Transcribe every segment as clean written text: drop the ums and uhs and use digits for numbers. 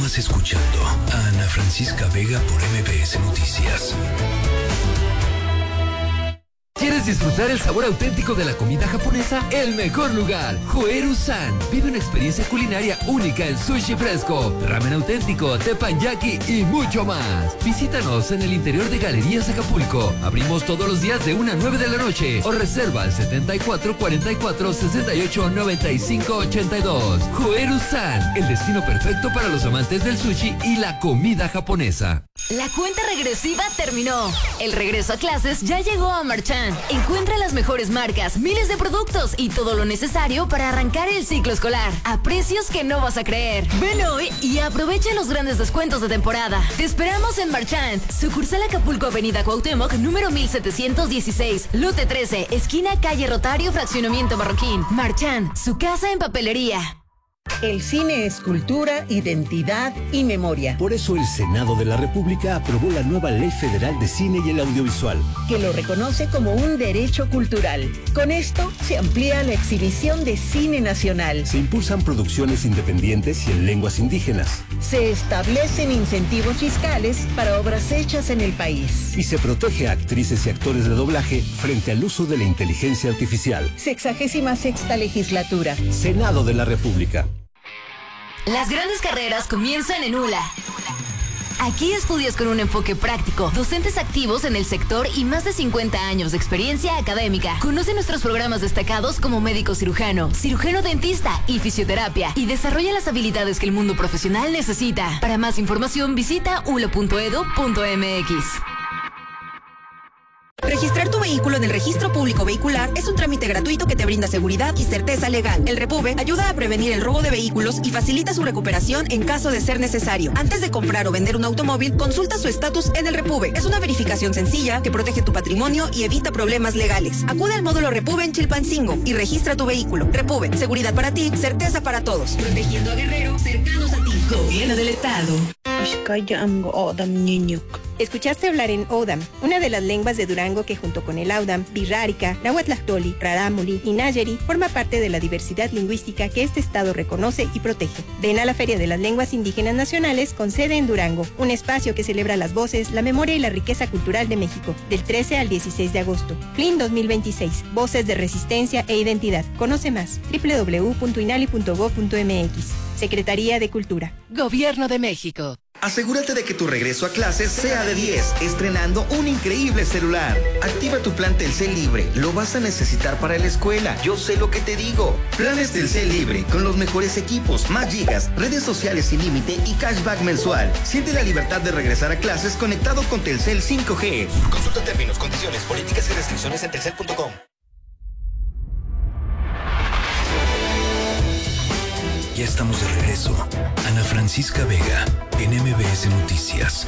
Continúas escuchando a Ana Francisca Vega por MBS Noticias. ¿Quieres disfrutar el sabor auténtico de la comida japonesa? El mejor lugar, Joeru-san. Vive una experiencia culinaria única en sushi fresco, ramen auténtico, teppanyaki y mucho más. Visítanos en el interior de Galerías Acapulco. Abrimos todos los días de 1 a 9 de la noche o reserva al 74 44 68 95 82. Joeru-san, el destino perfecto para los amantes del sushi y la comida japonesa. La cuenta regresiva terminó. El regreso a clases ya llegó a Marchand. Encuentra las mejores marcas, miles de productos y todo lo necesario para arrancar el ciclo escolar a precios que no vas a creer. Ven hoy y aprovecha los grandes descuentos de temporada. Te esperamos en Marchand, sucursal Acapulco, Avenida Cuauhtémoc, número 1716, lote 13, esquina calle Rotario, fraccionamiento Marroquín. Marchand, su casa en papelería. El cine es cultura, identidad y memoria. Por eso el Senado de la República aprobó la nueva Ley Federal de Cine y el Audiovisual, que lo reconoce como un derecho cultural. Con esto se amplía la exhibición de cine nacional. Se impulsan producciones independientes y en lenguas indígenas. Se establecen incentivos fiscales para obras hechas en el país. Y se protege a actrices y actores de doblaje frente al uso de la inteligencia artificial. 66ª legislatura. Senado de la República. Las grandes carreras comienzan en ULA. Aquí estudias con un enfoque práctico, docentes activos en el sector y más de 50 años de experiencia académica. Conoce nuestros programas destacados como médico cirujano, cirujano dentista y fisioterapia y desarrolla las habilidades que el mundo profesional necesita. Para más información visita ula.edu.mx. Registrar tu vehículo en el Registro Público Vehicular es un trámite gratuito que te brinda seguridad y certeza legal. El Repube ayuda a prevenir el robo de vehículos y facilita su recuperación en caso de ser necesario. Antes de comprar o vender un automóvil, consulta su estatus en el Repube. Es una verificación sencilla que protege tu patrimonio y evita problemas legales. Acude al módulo Repube en Chilpancingo y registra tu vehículo. Repube, seguridad para ti, certeza para todos. Protegiendo a guerreros cercanos a ti. Gobierno del Estado. Escuchaste hablar en Odam, una de las lenguas de Durango que junto con el Audam, Birrárica, Nahuatlactoli, Rarámuri y Nayeri forma parte de la diversidad lingüística que este estado reconoce y protege. Ven a la Feria de las Lenguas Indígenas Nacionales con sede en Durango, un espacio que celebra las voces, la memoria y la riqueza cultural de México, del 13 al 16 de agosto. FLIN 2026, Voces de Resistencia e Identidad. Conoce más, www.inali.gov.mx. Secretaría de Cultura. Gobierno de México. Asegúrate de que tu regreso a clases sea de 10, estrenando un increíble celular. Activa tu plan Telcel Libre, lo vas a necesitar para la escuela, yo sé lo que te digo. Planes Telcel Libre, con los mejores equipos, más gigas, redes sociales sin límite y cashback mensual. Siente la libertad de regresar a clases conectado con Telcel 5G. Consulta términos, condiciones, políticas y restricciones en telcel.com. Ya estamos de regreso. Ana Francisca Vega, en MBS Noticias.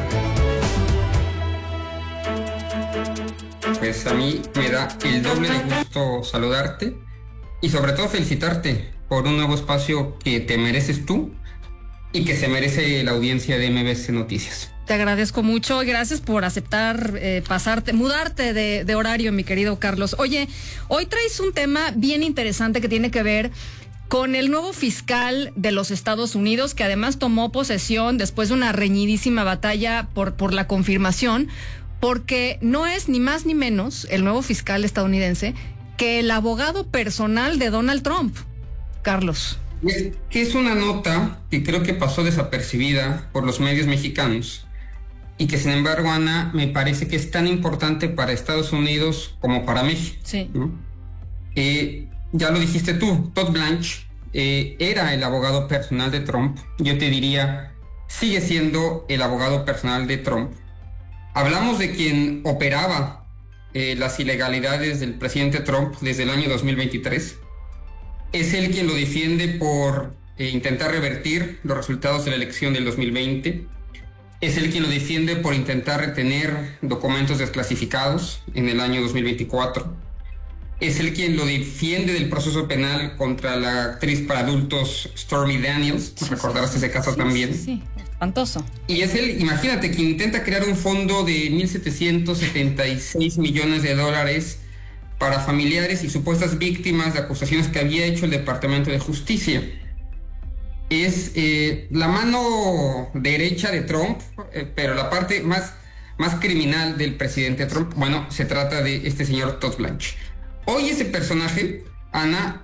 Pues a mí me da el doble de gusto saludarte y sobre todo felicitarte por un nuevo espacio que te mereces tú y que se merece la audiencia de MBS Noticias. Te agradezco mucho y gracias por aceptar mudarte de horario, mi querido Carlos. Oye, hoy traes un tema bien interesante que tiene que ver con el nuevo fiscal de los Estados Unidos, que además tomó posesión después de una reñidísima batalla por la confirmación, porque no es ni más ni menos el nuevo fiscal estadounidense que el abogado personal de Donald Trump. Carlos. Es una nota que creo que pasó desapercibida por los medios mexicanos y que sin embargo, Ana, me parece que es tan importante para Estados Unidos como para México. Sí. ¿No? Ya lo dijiste tú, Todd Blanche era el abogado personal de Trump. Yo te diría, sigue siendo el abogado personal de Trump. Hablamos de quien operaba las ilegalidades del presidente Trump desde el año 2023. Es él quien lo defiende por intentar revertir los resultados de la elección del 2020. Es él quien lo defiende por intentar retener documentos desclasificados en el año 2024. Es él quien lo defiende del proceso penal contra la actriz para adultos Stormy Daniels. Recordarás ese caso también. Sí, espantoso. Y es él, imagínate, que intenta crear un fondo de 1.776 millones de dólares para familiares y supuestas víctimas de acusaciones que había hecho el Departamento de Justicia. es la mano derecha de Trump, pero la parte más criminal del presidente Trump. Bueno, se trata de este señor Todd Blanche. Hoy ese personaje, Ana,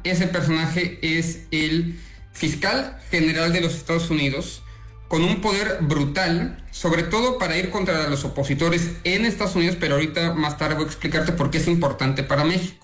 es el fiscal general de los Estados Unidos, con un poder brutal, sobre todo para ir contra los opositores en Estados Unidos, pero ahorita más tarde voy a explicarte por qué es importante para México.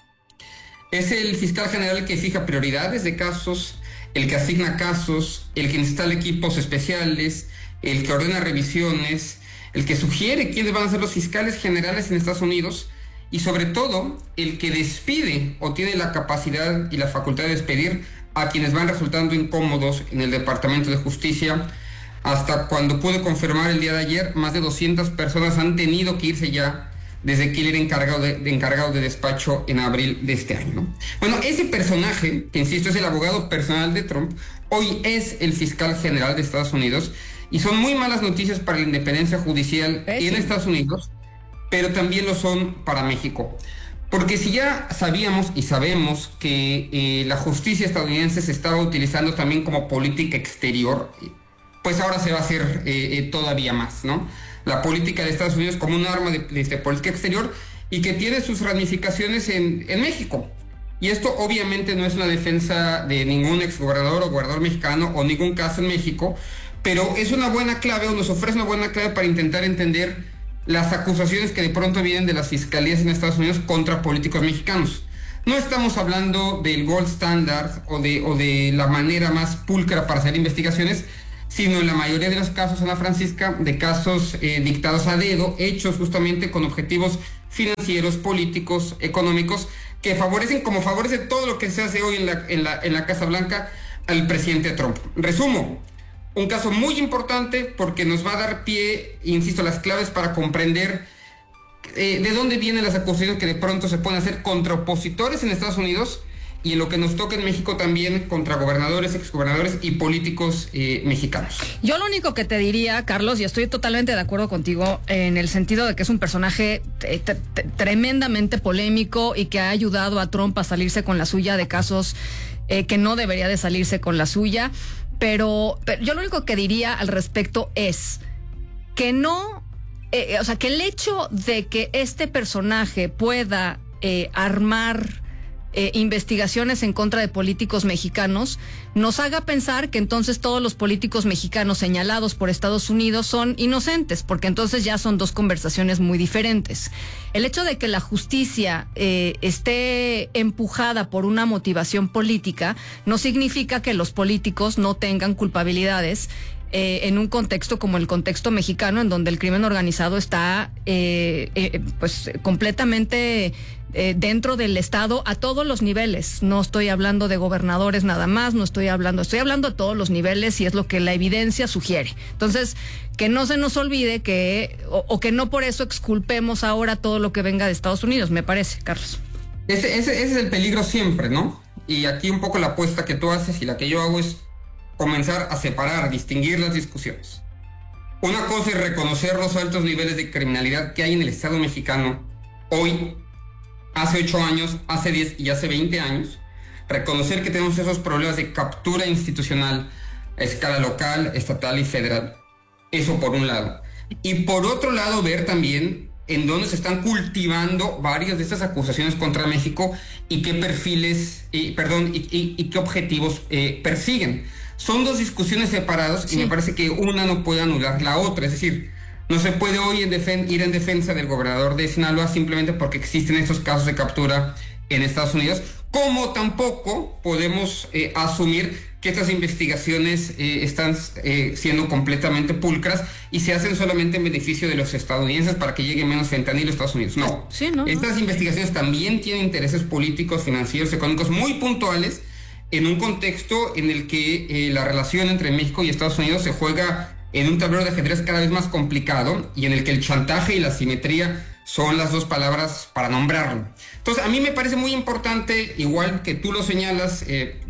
Es el fiscal general que fija prioridades de casos, el que asigna casos, el que instala equipos especiales, el que ordena revisiones, el que sugiere quiénes van a ser los fiscales generales en Estados Unidos y sobre todo el que despide o tiene la capacidad y la facultad de despedir a quienes van resultando incómodos en el Departamento de Justicia. Hasta cuando pude confirmar el día de ayer, más de 200 personas han tenido que irse ya desde que él era encargado de despacho en abril de este año, ¿no? Bueno, ese personaje, que insisto es el abogado personal de Trump, hoy es el fiscal general de Estados Unidos y son muy malas noticias para la independencia judicial en Estados Unidos, pero también lo son para México. Porque si ya sabíamos y sabemos que la justicia estadounidense se estaba utilizando también como política exterior, pues ahora se va a hacer todavía más, ¿no? La política de Estados Unidos como un arma de política exterior y que tiene sus ramificaciones en México. Y esto obviamente no es una defensa de ningún exgobernador o gobernador mexicano o ningún caso en México, pero es una buena clave o nos ofrece una buena clave para intentar entender las acusaciones que de pronto vienen de las fiscalías en Estados Unidos contra políticos mexicanos. No estamos hablando del gold standard o de la manera más pulcra para hacer investigaciones, sino en la mayoría de los casos, Ana Francisca, de casos dictados a dedo, hechos justamente con objetivos financieros, políticos, económicos, que favorecen, como favorece todo lo que se hace hoy en la Casa Blanca al presidente Trump. Resumo, un caso muy importante porque nos va a dar pie, insisto, las claves para comprender de dónde vienen las acusaciones que de pronto se pueden hacer contra opositores en Estados Unidos y en lo que nos toca en México también contra gobernadores, exgobernadores y políticos mexicanos. Yo lo único que te diría, Carlos, y estoy totalmente de acuerdo contigo en el sentido de que es un personaje tremendamente polémico y que ha ayudado a Trump a salirse con la suya de casos que no debería de salirse con la suya, pero yo lo único que diría al respecto es que no, o sea, que el hecho de que este personaje pueda armar investigaciones en contra de políticos mexicanos nos haga pensar que entonces todos los políticos mexicanos señalados por Estados Unidos son inocentes, porque entonces ya son dos conversaciones muy diferentes. El hecho de que la justicia esté empujada por una motivación política no significa que los políticos no tengan culpabilidades en un contexto como el contexto mexicano, en donde el crimen organizado está pues completamente dentro del Estado a todos los niveles. No estoy hablando de gobernadores nada más, estoy hablando a todos los niveles y es lo que la evidencia sugiere. Entonces, que no se nos olvide que que no por eso exculpemos ahora todo lo que venga de Estados Unidos, me parece, Carlos. Ese es el peligro siempre, ¿no? Y aquí un poco la apuesta que tú haces y la que yo hago es comenzar a separar, distinguir las discusiones. Una cosa es reconocer los altos niveles de criminalidad que hay en el Estado mexicano hoy, hace 8 años, hace 10 y hace 20 años, reconocer que tenemos esos problemas de captura institucional a escala local, estatal y federal. Eso por un lado. Y por otro lado, ver también en dónde se están cultivando varias de estas acusaciones contra México y qué perfiles, y qué objetivos persiguen. Son dos discusiones separadas y me parece que una no puede anular la otra. Es decir, no se puede hoy ir en defensa del gobernador de Sinaloa simplemente porque existen estos casos de captura en Estados Unidos, como tampoco podemos asumir que estas investigaciones están siendo completamente pulcras y se hacen solamente en beneficio de los estadounidenses para que llegue menos fentanilo a Estados Unidos. No. Estas investigaciones también tienen intereses políticos, financieros, económicos muy puntuales en un contexto en el que la relación entre México y Estados Unidos se juega en un tablero de ajedrez cada vez más complicado y en el que el chantaje y la simetría son las dos palabras para nombrarlo. Entonces, a mí me parece muy importante, igual que tú lo señalas,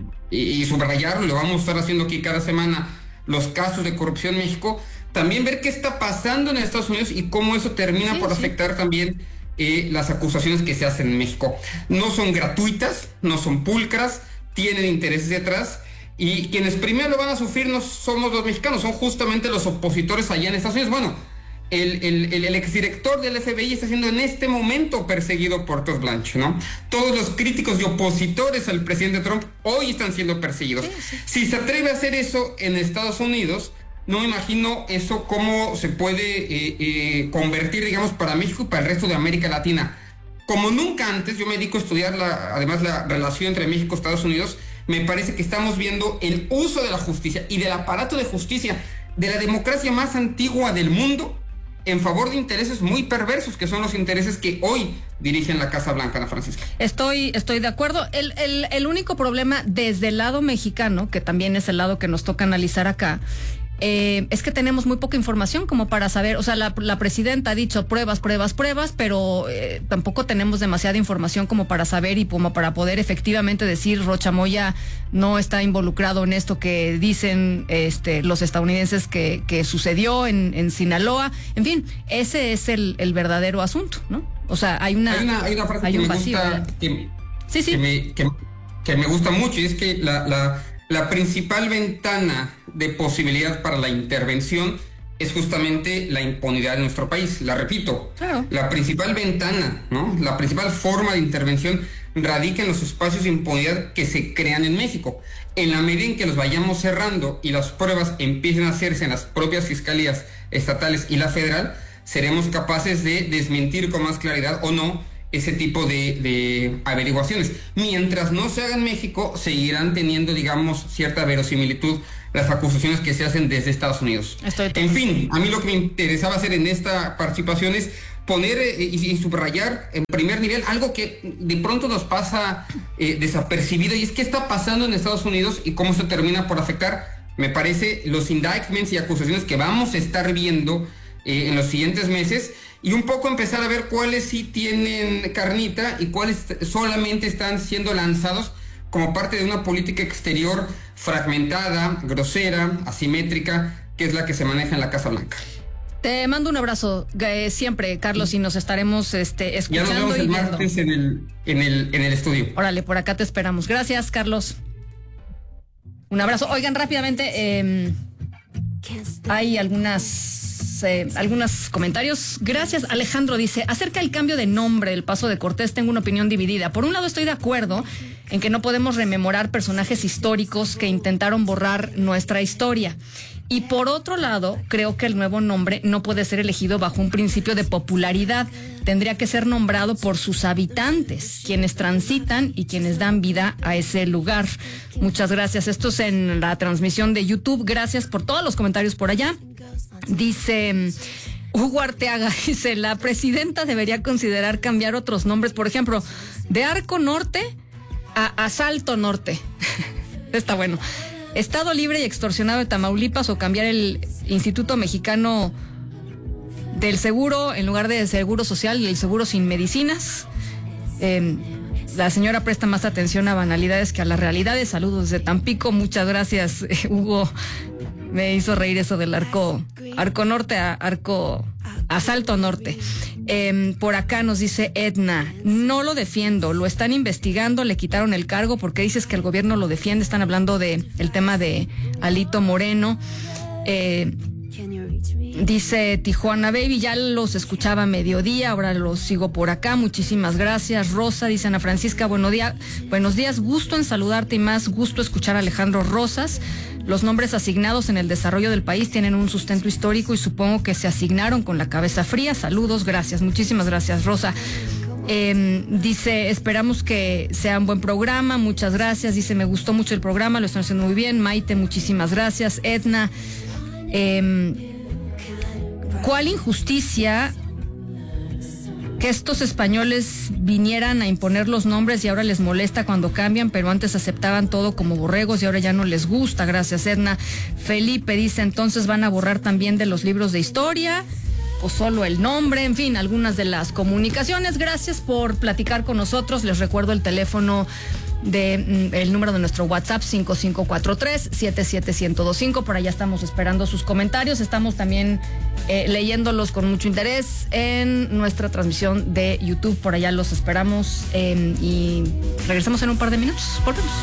y subrayarlo, lo vamos a estar haciendo aquí cada semana, los casos de corrupción en México, también ver qué está pasando en Estados Unidos y cómo eso termina por afectar también las acusaciones que se hacen en México. No son gratuitas, no son pulcras, tienen intereses detrás Y quienes primero lo van a sufrir no somos los mexicanos, son justamente los opositores allá en Estados Unidos. Bueno, el exdirector del FBI está siendo en este momento perseguido por Todd Blanche, ¿no? Todos los críticos y opositores al presidente Trump hoy están siendo perseguidos. Si se atreve a hacer eso en Estados Unidos, no me imagino eso cómo se puede convertir, digamos, para México y para el resto de América Latina. Como nunca antes, yo me dedico a estudiar además la relación entre México y Estados Unidos. Me parece que estamos viendo el uso de la justicia y del aparato de justicia de la democracia más antigua del mundo en favor de intereses muy perversos, que son los intereses que hoy dirigen la Casa Blanca, Ana Francisca. Estoy de acuerdo. El único problema desde el lado mexicano, que también es el lado que nos toca analizar acá, es que tenemos muy poca información como para saber, o sea, la presidenta ha dicho pruebas, pero tampoco tenemos demasiada información como para saber y como para poder efectivamente decir Rocha Moya no está involucrado en esto que dicen los estadounidenses que sucedió en Sinaloa. En fin, ese es el verdadero asunto, ¿no? O sea, hay una frase hay que un me vacío, gusta, que me gusta mucho, y es que la principal ventana de posibilidad para la intervención es justamente la impunidad de nuestro país. La repito, claro. La principal ventana, ¿no? La principal forma de intervención radica en los espacios de impunidad que se crean en México. En la medida en que los vayamos cerrando y las pruebas empiecen a hacerse en las propias fiscalías estatales y la federal, seremos capaces de desmentir con más claridad o no ese tipo de averiguaciones. Mientras no se haga en México, seguirán teniendo, digamos, cierta verosimilitud las acusaciones que se hacen desde Estados Unidos. En fin, a mí lo que me interesaba hacer en esta participación es poner y subrayar en primer nivel algo que de pronto nos pasa desapercibido, y es qué está pasando en Estados Unidos y cómo se termina por afectar, me parece, los indictments y acusaciones que vamos a estar viendo en los siguientes meses, y un poco empezar a ver cuáles sí tienen carnita y cuáles solamente están siendo lanzados como parte de una política exterior fragmentada, grosera, asimétrica, que es la que se maneja en la Casa Blanca. Te mando un abrazo siempre, Carlos, y nos estaremos escuchando. Ya nos vemos el martes en el estudio. Órale, por acá te esperamos. Gracias, Carlos. Un abrazo. Oigan, rápidamente, hay algunos comentarios. Gracias. Alejandro dice, acerca del cambio de nombre del Paso de Cortés, tengo una opinión dividida. Por un lado, estoy de acuerdo en que no podemos rememorar personajes históricos que intentaron borrar nuestra historia. Y por otro lado, creo que el nuevo nombre no puede ser elegido bajo un principio de popularidad. Tendría que ser nombrado por sus habitantes, quienes transitan y quienes dan vida a ese lugar. Muchas gracias. Esto es en la transmisión de YouTube. Gracias por todos los comentarios por allá. Dice Hugo Arteaga, dice, la presidenta debería considerar cambiar otros nombres, por ejemplo, de Arco Norte a Asalto Norte. Está bueno. Estado Libre y Extorsionado de Tamaulipas, o cambiar el Instituto Mexicano del Seguro, en lugar de Seguro Social, el Seguro Sin Medicinas. La señora presta más atención a banalidades que a las realidades. Saludos desde Tampico. Muchas gracias, Hugo. Me hizo reír eso del Arco Norte a Asalto Norte. Por acá nos dice Edna, no lo defiendo, lo están investigando, le quitaron el cargo. ¿Por qué dices que el gobierno lo defiende? Están hablando de el tema de Alito Moreno. Dice Tijuana Baby, ya los escuchaba a mediodía, ahora los sigo por acá. Muchísimas gracias. Rosa dice, Ana Francisca, buenos días, gusto en saludarte y más gusto escuchar a Alejandro Rosas. Los nombres asignados en el desarrollo del país tienen un sustento histórico y supongo que se asignaron con la cabeza fría. Saludos, gracias, muchísimas gracias, Rosa. Dice, esperamos que sea un buen programa, muchas gracias. Dice, me gustó mucho el programa, lo están haciendo muy bien. Maite, muchísimas gracias. Edna, ¿cuál injusticia que estos españoles vinieran a imponer los nombres y ahora les molesta cuando cambian, pero antes aceptaban todo como borregos y ahora ya no les gusta? Gracias, Edna. Felipe dice, entonces van a borrar también de los libros de historia o solo el nombre. En fin, algunas de las comunicaciones. Gracias por platicar con nosotros. Les recuerdo el teléfono el número de nuestro WhatsApp, 5543-77125. Por allá estamos esperando sus comentarios. Estamos también leyéndolos con mucho interés en nuestra transmisión de YouTube. Por allá los esperamos y regresamos en un par de minutos. Volvemos.